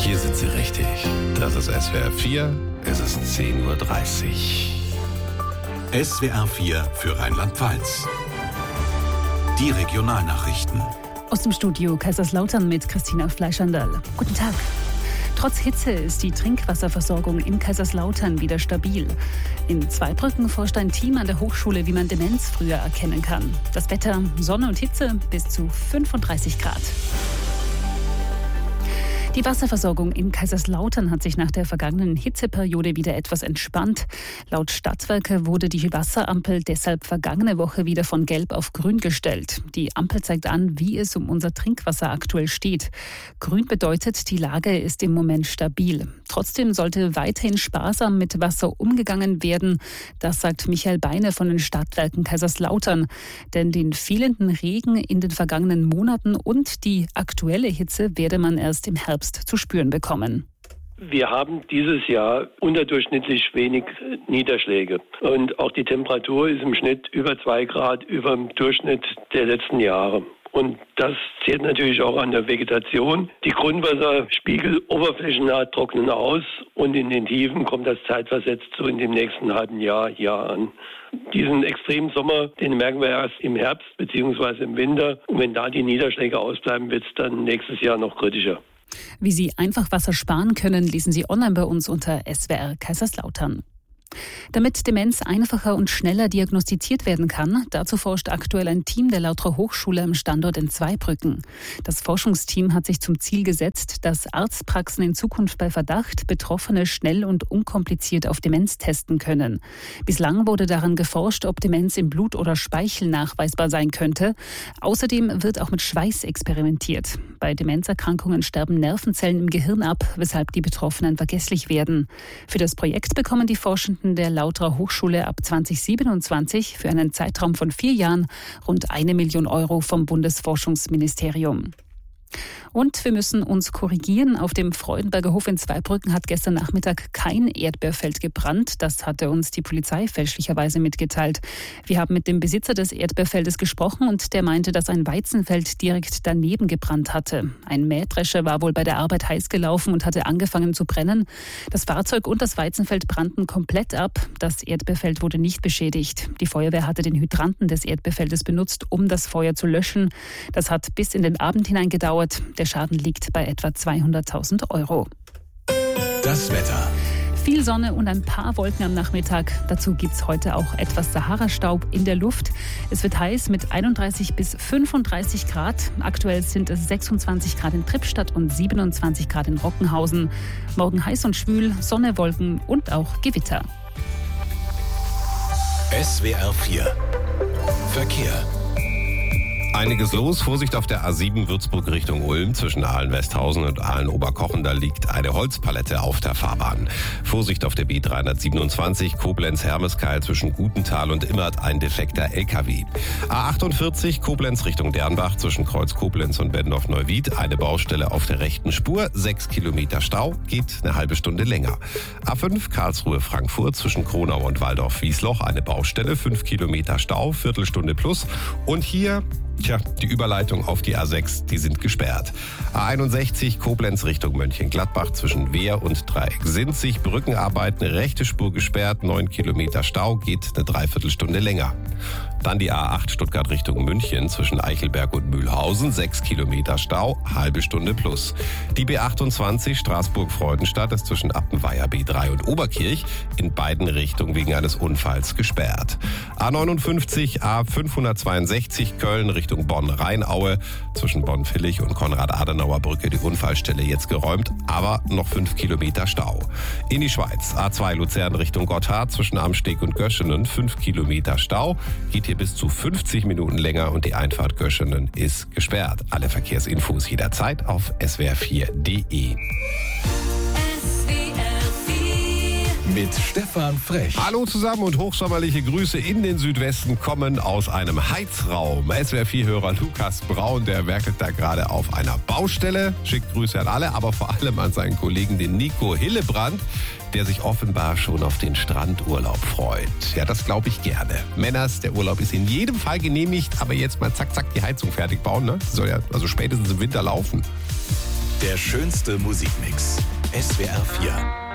Hier sind Sie richtig. Das ist SWR 4, es ist 10.30 Uhr. SWR 4 für Rheinland-Pfalz. Die Regionalnachrichten. Aus dem Studio Kaiserslautern mit Christina Fleischerndl. Guten Tag. Trotz Hitze ist die Trinkwasserversorgung in Kaiserslautern wieder stabil. In Zweibrücken forscht ein Team an der Hochschule, wie man Demenz früher erkennen kann. Das Wetter, Sonne und Hitze bis zu 35 Grad. Die Wasserversorgung in Kaiserslautern hat sich nach der vergangenen Hitzeperiode wieder etwas entspannt. Laut Stadtwerke wurde die Wasserampel deshalb vergangene Woche wieder von Gelb auf Grün gestellt. Die Ampel zeigt an, wie es um unser Trinkwasser aktuell steht. Grün bedeutet, die Lage ist im Moment stabil. Trotzdem sollte weiterhin sparsam mit Wasser umgegangen werden. Das sagt Michael Beine von den Stadtwerken Kaiserslautern. Denn den fehlenden Regen in den vergangenen Monaten und die aktuelle Hitze werde man erst im Herbst zu spüren bekommen. Wir haben dieses Jahr unterdurchschnittlich wenig Niederschläge. Und auch die Temperatur ist im Schnitt über 2 Grad über dem Durchschnitt der letzten Jahre. Und das zählt natürlich auch an der Vegetation. Die Grundwasserspiegel oberflächennah trocknen aus und in den Tiefen kommt das zeitversetzt so in dem nächsten halben Jahr hier an. Diesen extremen Sommer, den merken wir erst im Herbst bzw. im Winter. Und wenn da die Niederschläge ausbleiben, wird es dann nächstes Jahr noch kritischer. Wie Sie einfach Wasser sparen können, lesen Sie online bei uns unter SWR Kaiserslautern. Damit Demenz einfacher und schneller diagnostiziert werden kann, dazu forscht aktuell ein Team der Lauterer Hochschule am Standort in Zweibrücken. Das Forschungsteam hat sich zum Ziel gesetzt, dass Arztpraxen in Zukunft bei Verdacht Betroffene schnell und unkompliziert auf Demenz testen können. Bislang wurde daran geforscht, ob Demenz im Blut oder Speichel nachweisbar sein könnte. Außerdem wird auch mit Schweiß experimentiert. Bei Demenzerkrankungen sterben Nervenzellen im Gehirn ab, weshalb die Betroffenen vergesslich werden. Für das Projekt bekommen die Forschenden der Lauterer Hochschule ab 2027 für einen Zeitraum von 4 Jahren rund 1 Million Euro vom Bundesforschungsministerium. Und wir müssen uns korrigieren. Auf dem Freudenberger Hof in Zweibrücken hat gestern Nachmittag kein Erdbeerfeld gebrannt. Das hatte uns die Polizei fälschlicherweise mitgeteilt. Wir haben mit dem Besitzer des Erdbeerfeldes gesprochen und der meinte, dass ein Weizenfeld direkt daneben gebrannt hatte. Ein Mähdrescher war wohl bei der Arbeit heiß gelaufen und hatte angefangen zu brennen. Das Fahrzeug und das Weizenfeld brannten komplett ab. Das Erdbeerfeld wurde nicht beschädigt. Die Feuerwehr hatte den Hydranten des Erdbeerfeldes benutzt, um das Feuer zu löschen. Das hat bis in den Abend hinein gedauert. Der Schaden liegt bei etwa 200.000 Euro. Das Wetter. Viel Sonne und ein paar Wolken am Nachmittag. Dazu gibt es heute auch etwas Sahara-Staub in der Luft. Es wird heiß mit 31 bis 35 Grad. Aktuell sind es 26 Grad in Trippstadt und 27 Grad in Rockenhausen. Morgen heiß und schwül, Sonne, Wolken und auch Gewitter. SWR 4 Verkehr. Einiges los. Vorsicht auf der A7 Würzburg Richtung Ulm. Zwischen Aalen-Westhausen und Aalen-Oberkochen, da liegt eine Holzpalette auf der Fahrbahn. Vorsicht auf der B327 Koblenz-Hermeskeil zwischen Gutenthal und Immert, ein defekter LKW. A48 Koblenz Richtung Dernbach zwischen Kreuz Koblenz und Beddendorf-Neuwied, eine Baustelle auf der rechten Spur. 6 Kilometer Stau, geht eine halbe Stunde länger. A5 Karlsruhe-Frankfurt zwischen Kronau und Waldorf-Wiesloch, eine Baustelle. 5 Kilometer Stau, Viertelstunde plus. Und hier die Überleitung auf die A6, die sind gesperrt. A61 Koblenz Richtung Mönchengladbach zwischen Wehr und Dreieck-Sinzig. Brückenarbeiten, rechte Spur gesperrt, 9 Kilometer Stau, geht eine Dreiviertelstunde länger. Dann die A8 Stuttgart Richtung München zwischen Eichelberg und Mühlhausen, 6 Kilometer Stau, halbe Stunde plus. Die B28 Straßburg-Freudenstadt ist zwischen Appenweier B3 und Oberkirch in beiden Richtungen wegen eines Unfalls gesperrt. A59 A562 Köln Richtung Bonn-Rheinaue zwischen Bonn-Villig und Konrad-Adenauer-Brücke die Unfallstelle jetzt geräumt, aber noch 5 Kilometer Stau. In die Schweiz A2 Luzern Richtung Gotthard zwischen Amsteg und Göschenen, 5 Kilometer Stau, geht hier bis zu 50 Minuten länger und die Einfahrt Göschenen ist gesperrt. Alle Verkehrsinfos jederzeit auf swr4.de. Mit Stefan Frech. Hallo zusammen und hochsommerliche Grüße in den Südwesten kommen aus einem Heizraum. SWR4-Hörer Lukas Braun, der werkelt da gerade auf einer Baustelle. Schickt Grüße an alle, aber vor allem an seinen Kollegen, den Nico Hillebrand, der sich offenbar schon auf den Strandurlaub freut. Ja, das glaube ich gerne. Männers, der Urlaub ist in jedem Fall genehmigt, aber jetzt mal zack, zack die Heizung fertig bauen. Ne? Die soll ja also spätestens im Winter laufen. Der schönste Musikmix. SWR 4.